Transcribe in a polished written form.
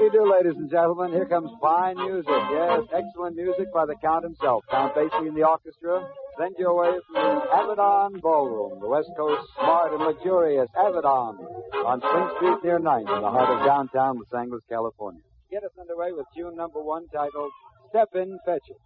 you do, ladies and gentlemen? Here comes fine music. Yes, excellent music by the Count himself. Count Basie and the orchestra send you away from the Avedon Ballroom, the West Coast smart and luxurious Avedon on Spring Street near 9th in the heart of downtown Los Angeles, California. Get us underway with tune number 1 titled Step In, Fetch It.